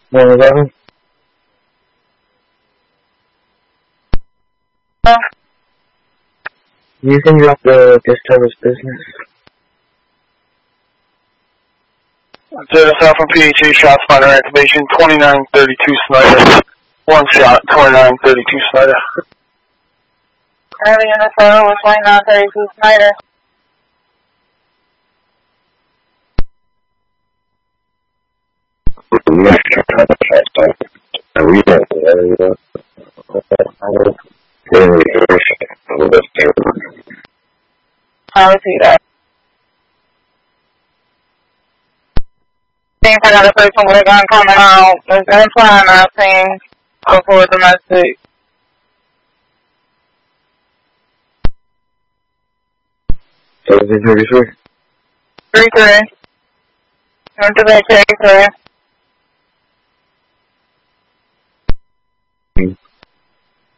111. You can drop the disturbance business. Alpha PHA shots finder activation 2932 Snyder. One shot, 2932 Snyder. Early in the photo was 2932 Snyder. I'll repeat that. Seeing for another person with a gun coming out. There's an implying I've seen before domestic. So is it 33? 3-3. Went to bed, check 3.